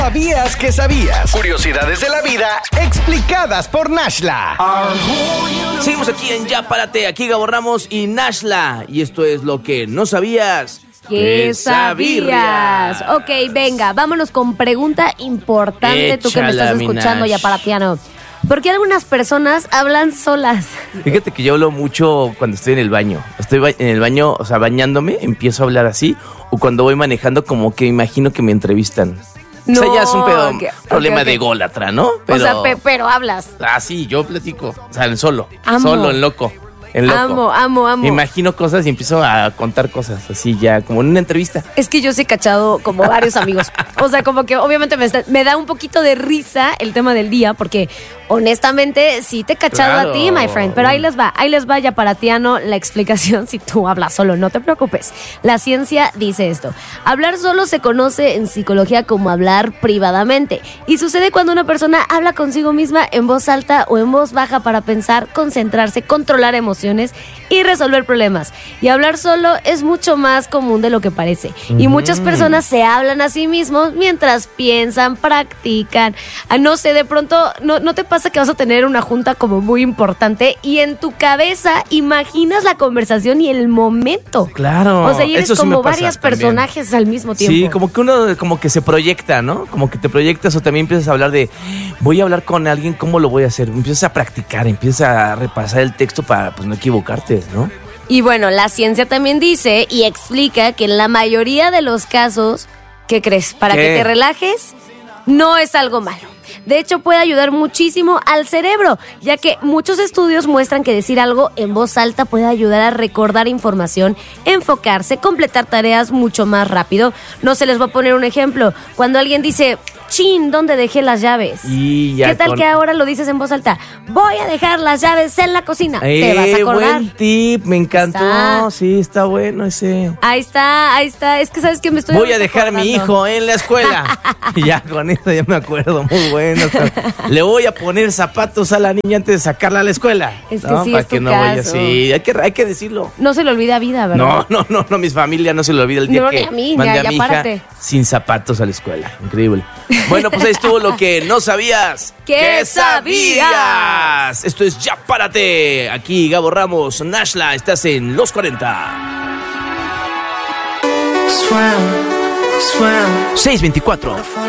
¿Sabías que sabías? Curiosidades de la vida explicadas por Nashla. Seguimos aquí en Ya Párate, aquí Gabo Ramos y Nashla. Y esto es lo que no sabías. ¿Qué sabías? Ok, venga, vámonos con pregunta importante. Tú que me estás escuchando, Ya Paratiano. ¿Por qué algunas personas hablan solas? Fíjate que yo hablo mucho cuando estoy en el baño. Estoy en el baño, o sea, bañándome, empiezo a hablar así. O cuando voy manejando, como que imagino que me entrevistan. No, o sea, ya es un problema de ególatra, ¿no? Pero, o sea, pero hablas. Ah, sí, yo platico. O sea, solo, en loco. Amo. Me imagino cosas y empiezo a contar cosas así ya, como en una entrevista. Es que yo sí he cachado como varios amigos. O sea, como que obviamente me da un poquito de risa el tema del día, porque honestamente sí te he cachado a ti, my friend. Pero ahí les va Ya Paratiano la explicación si tú hablas solo, no te preocupes. La ciencia dice esto. Hablar solo se conoce en psicología como hablar privadamente. Y sucede cuando una persona habla consigo misma en voz alta o en voz baja para pensar, concentrarse, controlar emociones y resolver problemas. Y hablar solo es mucho más común de lo que parece. Y muchas personas se hablan a sí mismos mientras piensan, practican. No sé, de pronto, ¿no te pasa que vas a tener una junta como muy importante y en tu cabeza imaginas la conversación y el momento? Claro. O sea, y eres como varios personajes al mismo tiempo. Sí, como que uno como que se proyecta, ¿no? Como que te proyectas o también empiezas a hablar de, voy a hablar con alguien, ¿cómo lo voy a hacer? Empiezas a practicar, empiezas a repasar el texto para pues no equivocarte, ¿no? Y bueno, la ciencia también dice y explica que en la mayoría de los casos, ¿qué crees? Para que te relajes, no es algo malo. De hecho, puede ayudar muchísimo al cerebro, ya que muchos estudios muestran que decir algo en voz alta puede ayudar a recordar información, enfocarse, completar tareas mucho más rápido. No se les va a poner un ejemplo. Cuando alguien dice, chin, ¿dónde dejé las llaves? ¿Qué tal que ahora lo dices en voz alta? Voy a dejar las llaves en la cocina. Te vas a acordar. Buen tip, me encantó. Sí, está bueno ese. Ahí está. Es que sabes que me estoy... Voy a dejar a mi hijo en la escuela. Ya, con eso ya me acuerdo. Muy bueno. Le voy a poner zapatos a la niña antes de sacarla a la escuela. Es que sí, es tu caso. Sí, hay que decirlo. No se le olvida vida, ¿verdad? No, mi familia no se le olvida el día que mandé a mi hija sin zapatos a la escuela. Increíble. Bueno, pues ahí estuvo lo que no sabías. ¿Qué sabías? Esto es Ya Párate. Aquí Gabo Ramos, Nashla, estás en Los 40. 6:24.